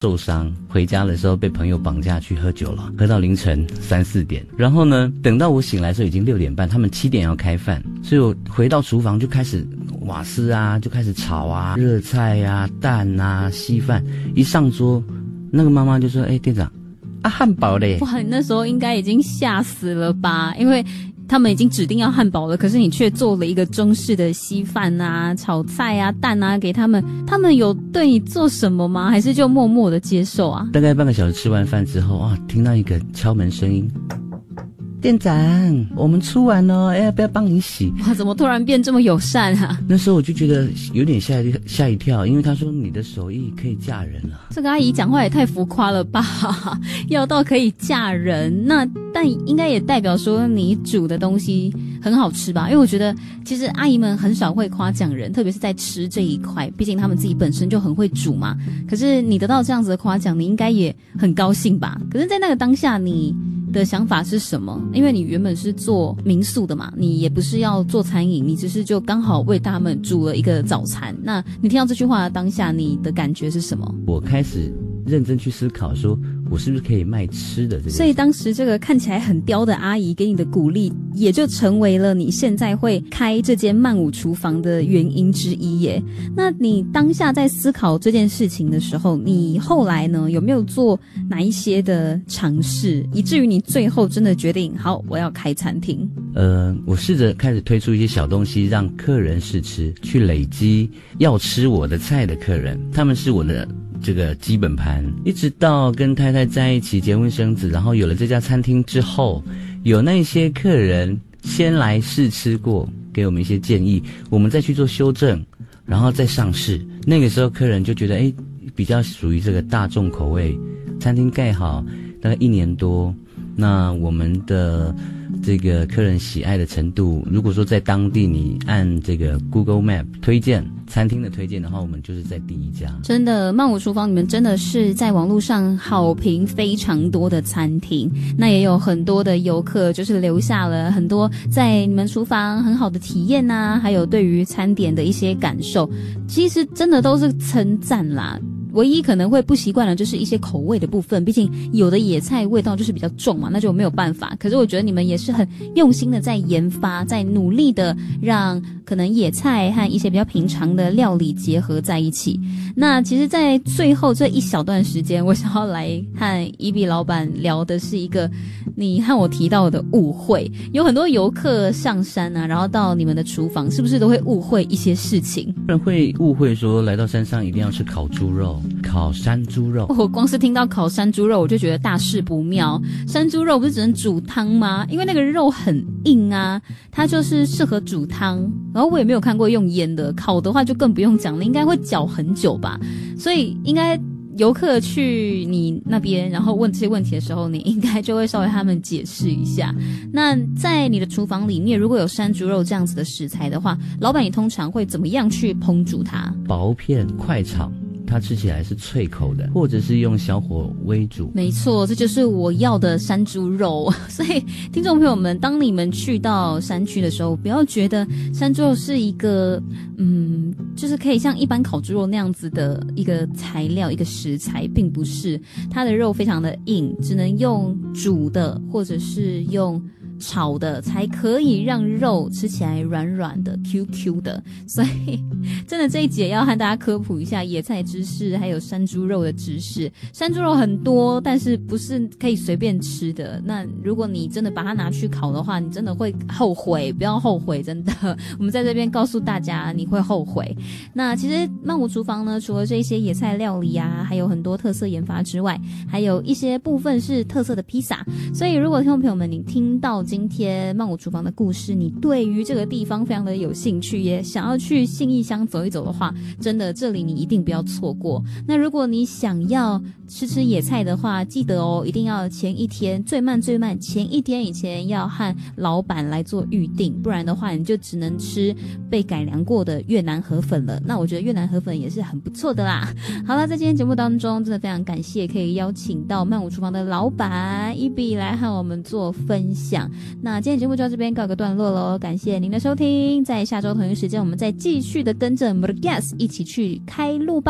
受伤，回家的时候被朋友绑架去喝酒了，喝到凌晨3、4点。然后呢，等到我醒来的时候已经6点半，他们7点要开饭，所以我回到厨房就开始瓦斯啊，就开始炒啊，热菜啊，蛋啊，稀饭。一上桌，那个妈妈就说：“店长，汉堡嘞！” 哇，你那时候应该已经吓死了吧？因为他们已经指定要汉堡了，可是你却做了一个中式的稀饭啊、炒菜啊、蛋啊给他们。他们有对你做什么吗？还是就默默的接受啊？ 大概半个小时吃完饭之后啊，听到一个敲门声音。店长，我们出完了，要不要帮你洗？ 哇，怎么突然变这么友善啊？ 那时候我就觉得有点吓一跳，因为他说你的手艺可以嫁人了。 这个阿姨讲话也太浮夸了吧，要到可以嫁人，那但应该也代表说你煮的东西很好吃吧？因为我觉得其实阿姨们很少会夸奖人，特别是在吃这一块，毕竟他们自己本身就很会煮嘛。可是你得到这样子的夸奖，你应该也很高兴吧？可是在那个当下你的想法是什么？因为你原本是做民宿的嘛，你也不是要做餐饮，你只是就刚好为他们煮了一个早餐。那你听到这句话的当下，你的感觉是什么？ 我开始认真去思考，说我是不是可以卖吃的这个。 所以当时这个看起来很刁的阿姨给你的鼓励，也就成为了你现在会开这间曼舞厨房的原因之一耶。那你当下在思考这件事情的时候，你后来呢有没有做哪一些的尝试，以至于你最后真的决定好我要开餐厅？ 我试着开始推出一些小东西让客人试吃，去累积要吃我的菜的客人，他们是我的这个基本盘。一直到跟太太在一起结婚生子，然后有了这家餐厅之后，有那些客人先来试吃过，给我们一些建议，我们再去做修正，然后再上市。那个时候客人就觉得比较属于这个大众口味。餐厅盖好大概1年多，那我们的这个客人喜爱的程度，如果说在当地你按这个 Google Map 推荐餐厅的推荐的话，我们就是在第1家。 真的，曼舞厨房你们真的是在网络上好评非常多的餐厅，那也有很多的游客就是留下了很多在你们厨房很好的体验啊，还有对于餐点的一些感受，其实真的都是称赞啦。唯一可能会不习惯的就是一些口味的部分，毕竟有的野菜味道就是比较重嘛，那就没有办法。可是我觉得你们也是很用心的在研发，在努力的让可能野菜和一些比较平常的料理结合在一起。那其实在最后这一小段时间，我想要来和EB老板聊的是一个你和我提到的误会。有很多游客上山啊，然后到你们的厨房，是不是都会误会一些事情？ 人会误会说来到山上一定要吃烤猪肉，烤山猪肉。 我光是听到烤山猪肉我就觉得大事不妙。山猪肉不是只能煮汤吗？因为那个肉很硬啊，它就是适合煮汤。然后我也没有看过用腌的，烤的话就更不用讲了，应该会搅很久吧。所以应该游客去你那边然后问这些问题的时候，你应该就会稍微他们解释一下。那在你的厨房里面，如果有山猪肉这样子的食材的话，老板你通常会怎么样去烹煮它？ 薄片快炒，它吃起来是脆口的，或者是用小火微煮。 没错，这就是我要的山猪肉。所以听众朋友们，当你们去到山区的时候，不要觉得山猪肉是一个就是可以像一般烤猪肉那样子的一个材料一个食材，并不是。它的肉非常的硬，只能用煮的或者是用炒的才可以让肉吃起来软软的 QQ 的。所以真的这一节要和大家科普一下野菜知识还有山猪肉的知识。山猪肉很多，但是不是可以随便吃的。那如果你真的把它拿去烤的话，你真的会后悔。不要后悔，真的，我们在这边告诉大家你会后悔。那其实曼舞厨房呢，除了这一些野菜料理啊，还有很多特色研发之外，还有一些部分是特色的披萨。所以如果听众朋友们你听到今天曼舞厨房的故事，你对于这个地方非常的有兴趣，也想要去信义乡走一走的话，真的这里你一定不要错过。那如果你想要吃野菜的话，记得哦，一定要前一天，最慢前一天以前要和老板来做预定，不然的话你就只能吃被改良过的越南河粉了。那我觉得越南河粉也是很不错的啦。好了，在今天节目当中真的非常感谢可以邀请到曼舞厨房的老板EB来和我们做分享。那今天节目就到这边告一个段落咯，感谢您的收听，在下周同一时间我们再继续的跟着 Murgas 一起去开路吧。